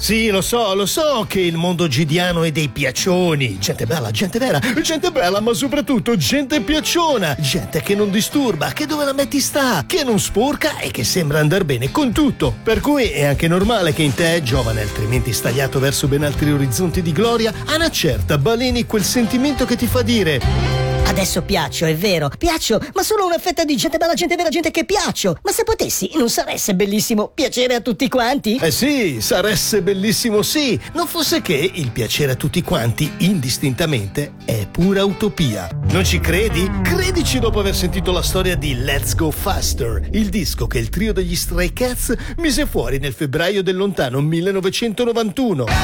Sì, lo so che il mondo gidiano è dei piaccioni. Gente bella, gente vera, gente bella, ma soprattutto gente piacciona. Gente che non disturba, che dove la metti sta, che non sporca e che sembra andar bene con tutto. Per cui è anche normale che in te, giovane altrimenti stagliato verso ben altri orizzonti di gloria, a una certa baleni quel sentimento che ti fa dire: adesso piaccio, è vero, piaccio, ma solo una fetta di gente bella, gente vera, gente che piaccio. Ma se potessi, non sarebbe bellissimo piacere a tutti quanti? Eh sì, sarebbe bellissimo sì, non fosse che il piacere a tutti quanti, indistintamente, è pura utopia. Non ci credi? Credici dopo aver sentito la storia di Let's Go Faster, il disco che il trio degli Stray Cats mise fuori nel febbraio del lontano 1991.